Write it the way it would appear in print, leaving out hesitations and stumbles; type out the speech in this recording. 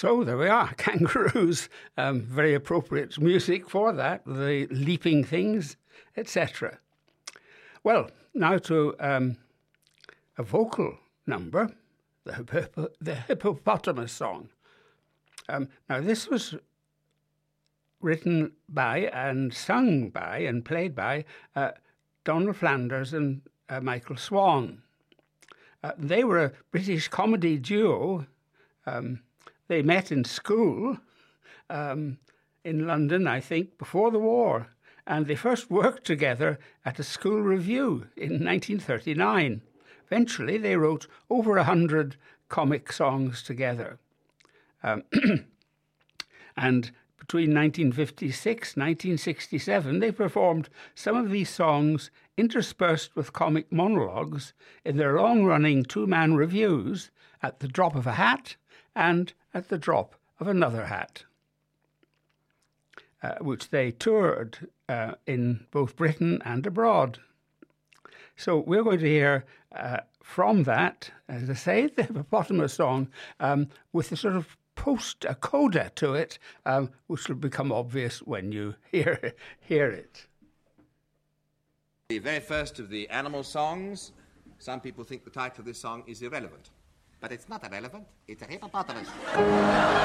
So there we are, kangaroos, very appropriate music for that, the leaping things, etc. Well, now to a vocal number, the Hippopotamus Song. Now this was written by and sung by and played by Donald Flanders and Michael Swan. They were a British comedy duo. They met in school in London, I think, before the war, and they first worked together at a school review in 1939. Eventually, they wrote over 100 comic songs together. And between 1956 and 1967, they performed some of these songs interspersed with comic monologues in their long-running two-man reviews, At the Drop of a Hat and At the Drop of Another Hat, which they toured in both Britain and abroad. So we're going to hear from that, as I say, the Hippopotamus Song, with a sort of a coda to it, which will become obvious when you hear it. The very first of the animal songs. Some people think the title of this song is irrelevant. But it's not irrelevant, it's a hippopotamus.